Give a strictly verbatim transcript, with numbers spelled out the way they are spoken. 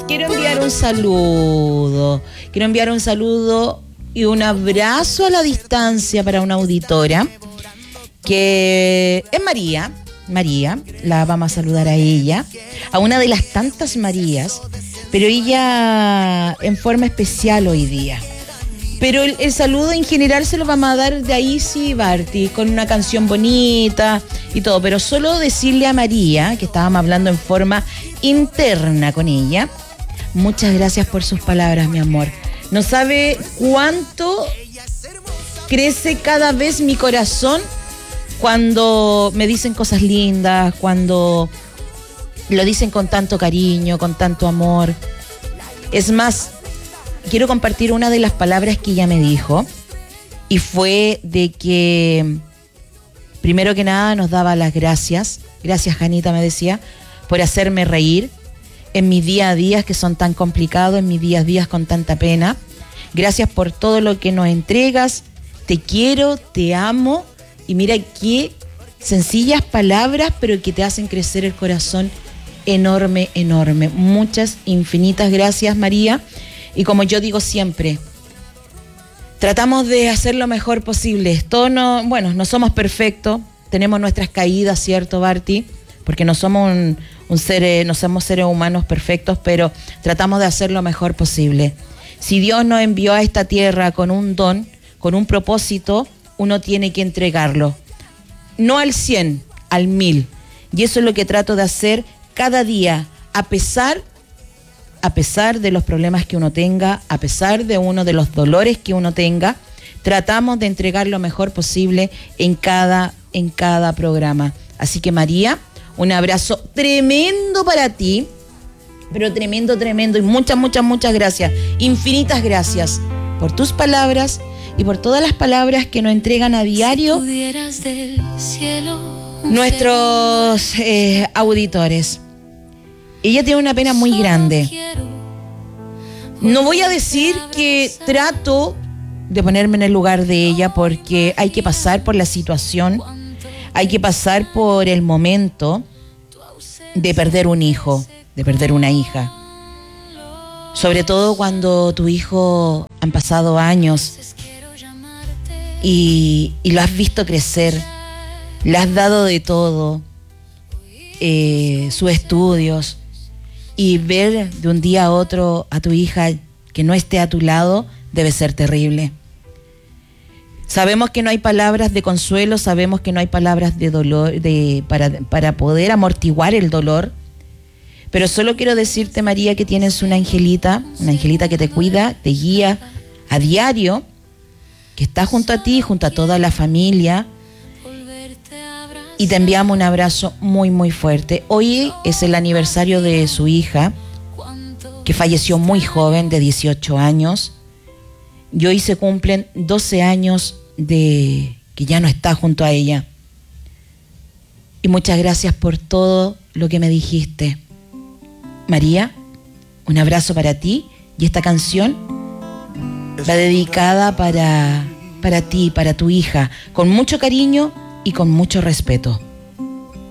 quiero enviar un saludo. Quiero enviar un saludo y un abrazo a la distancia para una auditora que es María. María, la vamos a saludar a ella, a una de las tantas Marías, pero ella en forma especial hoy día. Pero el, el saludo en general se lo vamos a dar de ahí, sí, Barty, con una canción bonita y todo, pero solo decirle a María, que estábamos hablando en forma interna con ella, muchas gracias por sus palabras, mi amor. No sabe cuánto crece cada vez mi corazón cuando me dicen cosas lindas, cuando lo dicen con tanto cariño, con tanto amor. Es más, quiero compartir una de las palabras que ella me dijo, y fue de que, primero que nada, nos daba las gracias. Gracias, Janita, me decía, por hacerme reír en mis día a día que son tan complicados, en mis días a días con tanta pena. Gracias por todo lo que nos entregas. Te quiero, te amo. Y mira qué sencillas palabras, pero que te hacen crecer el corazón enorme, enorme. Muchas, infinitas gracias, María. Y como yo digo siempre, tratamos de hacer lo mejor posible. Esto no, bueno, no somos perfectos, tenemos nuestras caídas, ¿cierto, Barty? Porque no somos un, un ser, no somos seres humanos perfectos, pero tratamos de hacer lo mejor posible. Si Dios nos envió a esta tierra con un don, con un propósito, uno tiene que entregarlo. No al cien, al mil. Y eso es lo que trato de hacer cada día, a pesar, a pesar de los problemas que uno tenga, a pesar de uno de los dolores que uno tenga, tratamos de entregar lo mejor posible en cada, en cada programa. Así que, María, un abrazo tremendo para ti, pero tremendo, tremendo, y muchas, muchas, muchas gracias, infinitas gracias por tus palabras y por todas las palabras que nos entregan a diario nuestros eh, auditores. Ella tiene una pena muy grande. No voy a decir que trato de ponerme en el lugar de ella, porque hay que pasar por la situación, hay que pasar por el momento de perder un hijo, de perder una hija. Sobre todo cuando tu hijo han pasado años y, y lo has visto crecer, le has dado de todo, eh, sus estudios, y ver de un día a otro a tu hija que no esté a tu lado debe ser terrible. Sabemos que no hay palabras de consuelo, sabemos que no hay palabras de dolor de, para, para poder amortiguar el dolor, pero solo quiero decirte, María, que tienes una angelita, una angelita que te cuida, te guía a diario, que está junto a ti, junto a toda la familia, y te enviamos un abrazo muy, muy fuerte. Hoy es el aniversario de su hija, que falleció muy joven, de dieciocho años, y hoy se cumplen doce años de que ya no está junto a ella. Y muchas gracias por todo lo que me dijiste. María, un abrazo para ti, y esta canción va dedicada para, para ti, para tu hija, con mucho cariño y con mucho respeto.